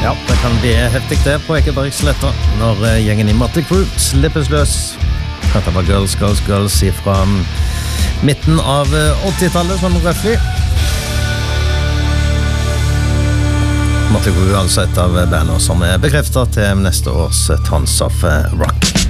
Ja, det kan bli heftig det på Ekebergsletta når gjengen i Motley Crue slippes løs. Dette var Girls, Girls, Girls fra midten av 80-tallet, sånn røffelig. Motley Crue er altså et av bandene som bekreftet til neste års Tons of Rock.